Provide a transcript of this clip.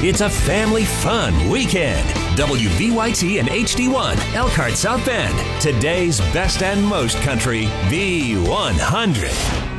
It's a family fun weekend. WVYT and HD1, Elkhart South Bend. Today's best and most country, V100.